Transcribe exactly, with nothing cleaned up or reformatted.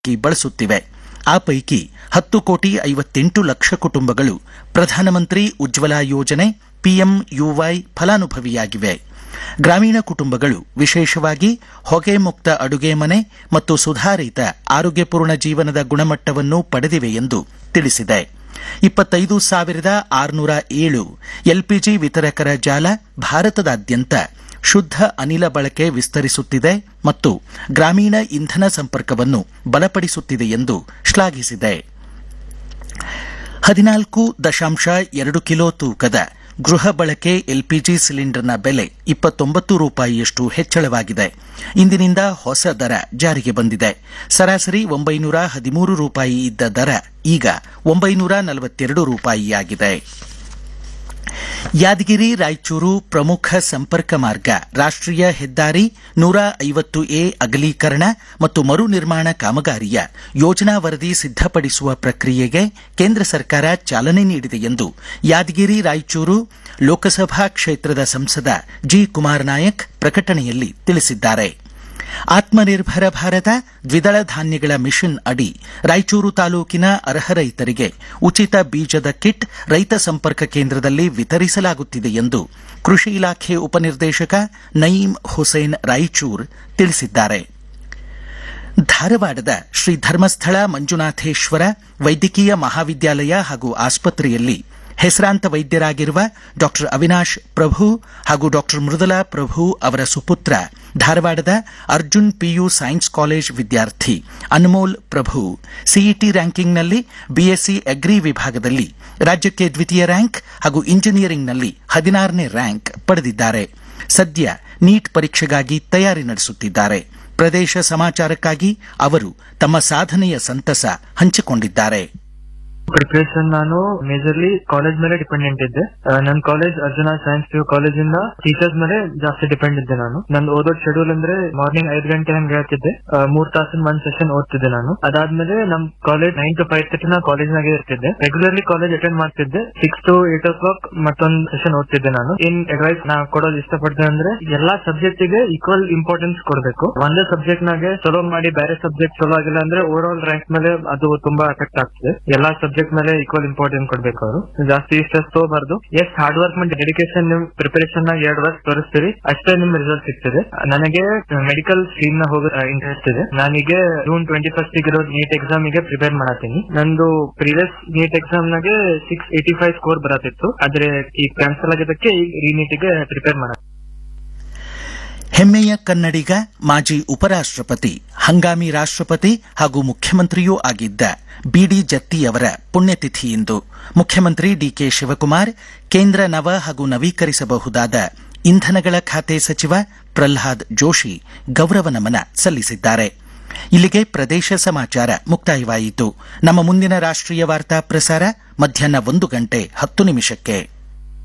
ಬಳಸುತ್ತಿವೆ. ಆ ಪೈಕಿ ಹತ್ತು ಕೋಟಿ ಐವತ್ತೆಂಟು ಲಕ್ಷ ಕುಟುಂಬಗಳು ಪ್ರಧಾನಮಂತ್ರಿ ಉಜ್ವಲಾ ಯೋಜನೆ ಪಿಎಂಯುವೈ ಫಲಾನುಭವಿಯಾಗಿವೆ. ಗ್ರಾಮೀಣ ಕುಟುಂಬಗಳು ವಿಶೇಷವಾಗಿ ಹೊಗೆ ಮುಕ್ತ ಅಡುಗೆ ಮನೆ ಮತ್ತು ಸುಧಾರಿತ ಆರೋಗ್ಯಪೂರ್ಣ ಜೀವನದ ಗುಣಮಟ್ಟವನ್ನು ಪಡೆದಿವೆ ಎಂದು ತಿಳಿಸಿದೆ. ಇಪ್ಪತ್ತೈದು ಸಾವಿರದ ಆರುನೂರ ಏಳು ಎಲ್ಪಿಜಿ ವಿತರಕರ ಜಾಲ ಭಾರತದಾದ್ಯಂತ ಶುದ್ಧ ಅನಿಲ ಬಳಕೆ ವಿಸ್ತರಿಸುತ್ತಿದೆ ಮತ್ತು ಗ್ರಾಮೀಣ ಇಂಧನ ಸಂಪರ್ಕವನ್ನು ಬಲಪಡಿಸುತ್ತಿದೆ ಎಂದು ಶ್ಲಾಘಿಸಿದೆ. ಹದಿನಾಲ್ಕು ದಶಾಂಶ ಎರಡು ಕಿಲೋ ತೂಕದ ಗೃಹ ಬಳಕೆ ಎಲ್ಪಿಜಿ ಸಿಲಿಂಡರ್ನ ಬೆಲೆ ಇಪ್ಪತ್ತೊಂಬತ್ತು ರೂಪಾಯಿಯಷ್ಟು ಹೆಚ್ಚಳವಾಗಿದೆ. ಇಂದಿನಿಂದ ಹೊಸ ದರ ಜಾರಿಗೆ ಬಂದಿದೆ. ಸರಾಸರಿ ಒಂಬೈನೂರ ಹದಿಮೂರು ರೂಪಾಯಿ ಇದ್ದ ದರ ಈಗ ಒಂಬೈನೂರ ನಲವತ್ತೆರಡು ರೂಪಾಯಿಯಾಗಿದೆ. ಯಾದಗಿರಿ ರಾಯಚೂರು ಪ್ರಮುಖ ಸಂಪರ್ಕ ಮಾರ್ಗ ರಾಷ್ಟ್ರೀಯ ಹೆದ್ದಾರಿ ನೂರ ಐವತ್ತು ಎ ಅಗಲೀಕರಣ ಮತ್ತು ಮರು ನಿರ್ಮಾಣ ಕಾಮಗಾರಿಯ ಯೋಜನಾ ವರದಿ ಸಿದ್ದಪಡಿಸುವ ಪ್ರಕ್ರಿಯೆಗೆ ಕೇಂದ್ರ ಸರ್ಕಾರ ಚಾಲನೆ ನೀಡಿದೆ ಎಂದು ಯಾದಗಿರಿ ರಾಯಚೂರು ಲೋಕಸಭಾ ಕ್ಷೇತ್ರದ ಸಂಸದ ಜಿ ಕುಮಾರ್ ನಾಯಕ್ ಪ್ರಕಟಣೆಯಲ್ಲಿ ತಿಳಿಸಿದ್ದಾರೆ. ಆತ್ಮನಿರ್ಭರ ಭಾರತ ದ್ವಿದಳ ಧಾನ್ಯಗಳ ಮಿಷನ್ ಅಡಿ ರಾಯಚೂರು ತಾಲೂಕಿನ ಅರ್ಹ ರೈತರಿಗೆ ಉಚಿತ ಬೀಜದ ಕಿಟ್ ರೈತ ಸಂಪರ್ಕ ಕೇಂದ್ರದಲ್ಲಿ ವಿತರಿಸಲಾಗುತ್ತಿದೆ ಎಂದು ಕೃಷಿ ಇಲಾಖೆ ಉಪನಿರ್ದೇಶಕ ನಯೀಂ ಹುಸೇನ್ ರಾಯಚೂರ್ ತಿಳಿಸಿದ್ದಾರೆ. ಧಾರವಾಡದ ಶ್ರೀ ಧರ್ಮಸ್ಥಳ ಮಂಜುನಾಥೇಶ್ವರ ವೈದ್ಯಕೀಯ ಮಹಾವಿದ್ಯಾಲಯ ಹಾಗೂ ಆಸ್ಪತ್ರೆಯಲ್ಲಿ ಹೆಸರಾಂತ ವೈದ್ಯರಾಗಿರುವ ಡಾ ಅವಿನಾಶ್ ಪ್ರಭು ಹಾಗೂ ಡಾ ಮೃದುಲಾ ಪ್ರಭು ಅವರ ಸುಪುತ್ರ ಧಾರವಾಡದ ಅರ್ಜುನ್ ಪಿಯು ಸೈನ್ಸ್ ಕಾಲೇಜ್ ವಿದ್ಯಾರ್ಥಿ ಅನ್ಮೋಲ್ ಪ್ರಭು ಸಿಇಟಿ ರ್ಯಾಂಕಿಂಗ್ನಲ್ಲಿ ಬಿಎಸ್ಸಿ ಅಗ್ರಿ ವಿಭಾಗದಲ್ಲಿ ರಾಜ್ಯಕ್ಕೆ ದ್ವಿತೀಯ ರ್ಯಾಂಕ್ ಹಾಗೂ ಇಂಜಿನಿಯರಿಂಗ್ನಲ್ಲಿ ಹದಿನಾರನೇ ರ್ಯಾಂಕ್ ಪಡೆದಿದ್ದಾರೆ. ಸದ್ಯ ನೀಟ್ ಪರೀಕ್ಷೆಗಾಗಿ ತಯಾರಿ ನಡೆಸುತ್ತಿದ್ದಾರೆ. ಪ್ರದೇಶ ಸಮಾಚಾರಕ್ಕಾಗಿ ಅವರು ತಮ್ಮ ಸಾಧನೆಯ ಸಂತಸ ಹಂಚಿಕೊಂಡಿದ್ದಾರೆ. ಪ್ರಿಪರೇಷನ್ ನಾನು ಮೇಜರ್ಲಿ ಕಾಲೇಜ್ ಮೇಲೆ ಡಿಪೆಂಡೆಂಟ್ ಇದ್ದೆ. ನನ್ನ college Arjuna science P U college ಇಂದ ಟೀಚರ್ಸ್ ಮೇಲೆ ಜಾಸ್ತಿ ಡಿಪೆಂಡ್ ಇದ್ದೆ. ನಾನು ನನ್ನ ಓದೋ ಶೆಡ್ಯೂಲ್ ಅಂದ್ರೆ ಮಾರ್ನಿಂಗ್ ಐದು ಗಂಟೆ ಹಂಗೆ ಹೇಳ್ತಿದ್ದೆ. ಮೂರ್ ತಾಸಿನ ಒಂದ್ ಸೆಷನ್ ಓದ್ತಿದ್ದೆ ನಾನು. ಅದಾದ್ಮೇಲೆ ನಮ್ college nine to five thirty ನಾ ಕಾಲೇಜ್ ನಾಗೆ ಇರ್ತಿದ್ದೆ. ರೆಗ್ಯುಲರ್ಲಿ ಕಾಲೇಜ್ ಅಟೆಂಡ್ ಮಾಡ್ತಿದ್ದೆ. Six to eight O clock ಮತ್ತೊಂದು ಸೆಷನ್ ಓದ್ತಿದ್ದೆ ನಾನು. ಏನ್ ಅಡ್ವೈಸ್ ನಾ ಕೊಡೋದು ಇಷ್ಟಪಡ್ತೇನೆ ಅಂದ್ರೆ ಎಲ್ಲಾ ಸಬ್ಜೆಕ್ಟ್ ಗೆ ಈಕ್ವಲ್ ಇಂಪಾರ್ಟೆನ್ಸ್ ಕೊಡಬೇಕು. ಒಂದೇ ಸಬ್ಜೆಕ್ಟ್ ನಾಗೆ ಚಲೋ ಮಾಡಿ ಬೇರೆ ಸಬ್ಜೆಕ್ಟ್ ಚಲೋ ಆಗಿಲ್ಲ ಅಂದ್ರೆ ಓವರ್ ಆಲ್ ರ್ಯಾಂಕ್ ಮೇಲೆ ಅದು ತುಂಬಾ ಎಫೆಕ್ಟ್ ಆಗ್ತದೆ. ಎಲ್ಲಾ ಸಬ್ಜೆಕ್ಟ್ ಮೇಲೆ ಈಕ್ವಲ್ ಇಂಪಾರ್ಟೆನ್ಸ್ ಕೊಡ್ಬೇಕು. ಅವರು ಜಾಸ್ತಿ ಸ್ಟ್ರೆಸ್ ತಗೋಬಾರ್ದು. ಎಷ್ಟು ಹಾರ್ಡ್ ವರ್ಕ್ ಮಾಡಿ ಡೆಡಿಕೇಶನ್ ನಿಮ್ ಪ್ರಿಪರೇಷನ್ ನಾಗ ಎರಡು ವರ್ಷ ತೋರಿಸ್ತೀರಿ ಅಷ್ಟೇ ನಿಮ್ ರಿಸಲ್ಟ್ ಸಿಗ್ತದೆ. ನನಗೆ ಮೆಡಿಕಲ್ ಸ್ಟ್ರೀಮ್ ನ ಹೋಗೋ ಇಂಟ್ರೆಸ್ಟ್ ಇದೆ. ನಾನೀಗ ಜೂನ್ ಟ್ವೆಂಟಿ ಫಸ್ಟ್ ಇರೋ ನೀಟ್ ಎಕ್ಸಾಮ್ ಗೆ ಪ್ರಿಪೇರ್ ಮಾಡತ್ತೀನಿ. ನಂದು ಪ್ರೀವಿಯಸ್ ನೀಟ್ ಎಕ್ಸಾಮ್ ನಾಗೆ ಸಿಕ್ಸ್ ಏಟಿ ಫೈವ್ ಸ್ಕೋರ್ ಬರತ್ತಿತ್ತು. ಆದ್ರೆ ಈ ಕ್ಯಾನ್ಸಲ್ ಆಗಿದ್ದಕ್ಕೆ ಈ ರೀನೀಟ್ ಗೆ ಪ್ರಿಪೇರ್ ಮಾಡ. ಹೆಮ್ಮೆಯ ಕನ್ನಡಿಗ ಮಾಜಿ ಉಪರಾಷ್ಟಪತಿ ಹಂಗಾಮಿ ರಾಷ್ಟಪತಿ ಹಾಗೂ ಮುಖ್ಯಮಂತ್ರಿಯೂ ಆಗಿದ್ದ ಬಿಡಿ ಜತ್ತಿಯವರ ಪುಣ್ಯತಿಥಿ ಇಂದು ಮುಖ್ಯಮಂತ್ರಿ ಡಿಕೆ ಶಿವಕುಮಾರ್ ಕೇಂದ್ರ ನವ ಹಾಗೂ ನವೀಕರಿಸಬಹುದಾದ ಇಂಧನಗಳ ಖಾತೆ ಸಚಿವ ಪ್ರಹ್ಲಾದ್ ಜೋಶಿ ಗೌರವ ನಮನ ಸಲ್ಲಿಸಿದ್ದಾರೆ. ಇಲ್ಲಿಗೆ ಪ್ರದೇಶ ಸಮಾಚಾರ ಮುಕ್ತಾಯವಾಯಿತು. ನಮ್ಮ ಮುಂದಿನ ರಾಷ್ಟ್ರೀಯ ವಾರ್ತಾ ಪ್ರಸಾರ ಮಧ್ಯಾಹ್ನ ಒಂದು ಗಂಟೆ ಹತ್ತು ನಿಮಿಷಕ್ಕೆ.